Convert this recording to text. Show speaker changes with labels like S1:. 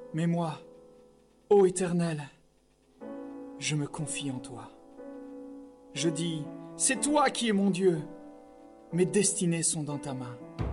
S1: Mais moi, ô Éternel, je me confie en toi. Je dis, c'est toi qui es mon Dieu. Mes destinées sont dans ta main.